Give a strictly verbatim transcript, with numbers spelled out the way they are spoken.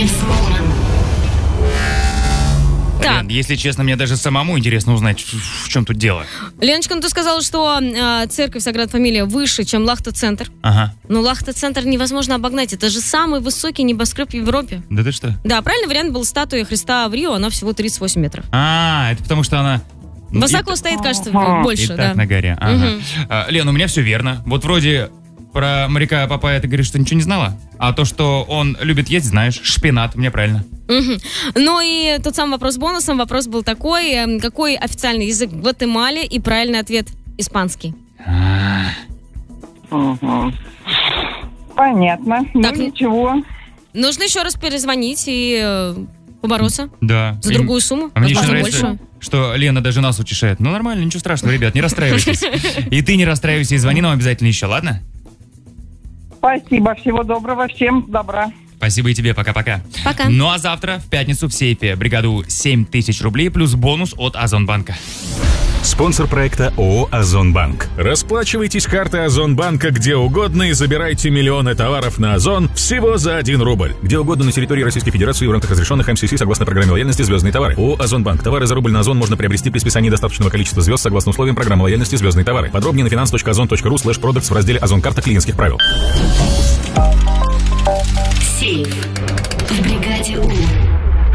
Так. Лен, если честно, мне даже самому интересно узнать, в, в чем тут дело. Леночка, ну ты сказала, что э, церковь Саграда-Фамилия выше, чем Лахта-центр. Ага. Но Лахта-центр невозможно обогнать. Это же самый высокий небоскреб в Европе. Да ты что? Да, правильный вариант был статуя Христа в Рио, она всего тридцать восемь метров. А, это потому что она... Высоко и... стоит, кажется, а, больше, и да. так на горе. Ага. Угу. А, Лен, у меня все верно. Вот вроде про моряка Папайя ты говоришь, что ничего не знала. А то, что он любит есть, знаешь, шпинат, мне правильно. Угу. Ну и тот самый вопрос бонусом. Вопрос был такой: какой официальный язык в Гватемале? И правильный ответ — испанский. Угу. Понятно. Так, ну ничего. Нужно еще раз перезвонить и э, побороться. Да. За и... другую сумму. А мне еще нравится, больше. Что Лена даже нас утешает. Ну нормально, ничего страшного, ребят, не расстраивайтесь. И ты не расстраивайся, и звони нам обязательно еще, ладно? Спасибо, всего доброго, всем добра. Спасибо и тебе, пока-пока. Пока. Ну а завтра в пятницу в сейфе бригаду семь тысяч рублей плюс бонус от Озонбанка. Спонсор проекта ООО «Озонбанк». Расплачивайтесь картой Озонбанка где угодно и забирайте миллионы товаров на Озон всего за один рубль. Где угодно на территории Российской Федерации в рамках разрешенных эм си си согласно программе лояльности «Звездные товары». ООО «Озонбанк». Товары за рубль на Озон можно приобрести при списании достаточного количества звезд согласно условиям программы лояльности «Звездные товары». Подробнее на finance точка озон точка ру слэш продактс в разделе «Озон карта клиентских правил». Сейф.